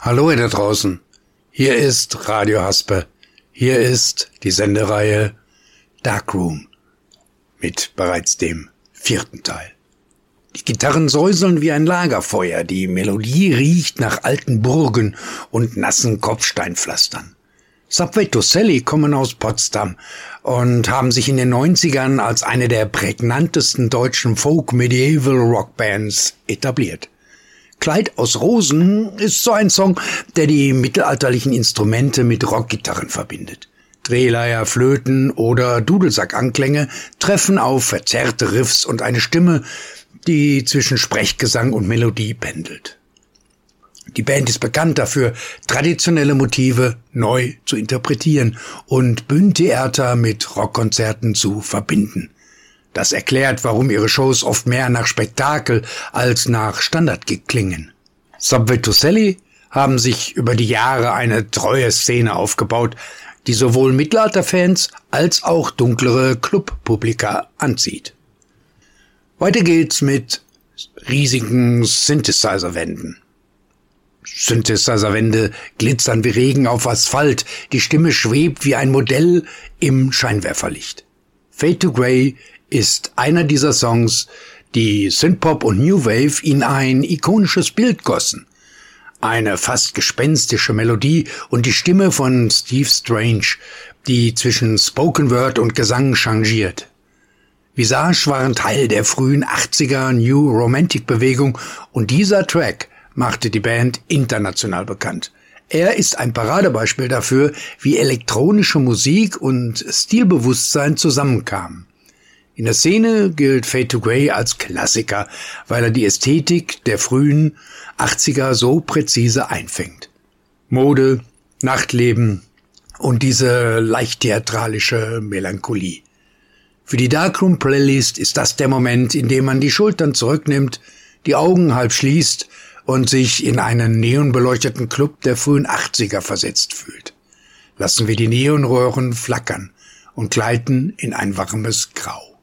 Hallo ihr da draußen, hier ist Radio Haspe, hier ist die Sendereihe Darkroom mit bereits dem 4. Teil. Die Gitarren säuseln wie ein Lagerfeuer, die Melodie riecht nach alten Burgen und nassen Kopfsteinpflastern. Subway to Sally kommen aus Potsdam und haben sich in den 90ern als eine der prägnantesten deutschen Folk-Medieval-Rock-Bands etabliert. Kleid aus Rosen ist so ein Song, der die mittelalterlichen Instrumente mit Rockgitarren verbindet. Drehleier, Flöten oder Dudelsackanklänge treffen auf verzerrte Riffs und eine Stimme, die zwischen Sprechgesang und Melodie pendelt. Die Band ist bekannt dafür, traditionelle Motive neu zu interpretieren und Bühnentheater mit Rockkonzerten zu verbinden. Das erklärt, warum ihre Shows oft mehr nach Spektakel als nach Standardgig klingen. Subway to Sally haben sich über die Jahre eine treue Szene aufgebaut, die sowohl Mittelalterfans als auch dunklere Clubpublika anzieht. Weiter geht's mit riesigen Synthesizer-Wänden. Synthesizer-Wände glitzern wie Regen auf Asphalt, die Stimme schwebt wie ein Modell im Scheinwerferlicht. Fade to Grey ist einer dieser Songs, die Synthpop und New Wave in ein ikonisches Bild gossen. Eine fast gespenstische Melodie und die Stimme von Steve Strange, die zwischen Spoken Word und Gesang changiert. Visage waren Teil der frühen 80er New Romantic Bewegung und dieser Track machte die Band international bekannt. Er ist ein Paradebeispiel dafür, wie elektronische Musik und Stilbewusstsein zusammenkamen. In der Szene gilt Fade to Grey als Klassiker, weil er die Ästhetik der frühen 80er so präzise einfängt. Mode, Nachtleben und diese leicht theatralische Melancholie. Für die Darkroom Playlist ist das der Moment, in dem man die Schultern zurücknimmt, die Augen halb schließt und sich in einen neonbeleuchteten Club der frühen 80er versetzt fühlt. Lassen wir die Neonröhren flackern und gleiten in ein warmes Grau.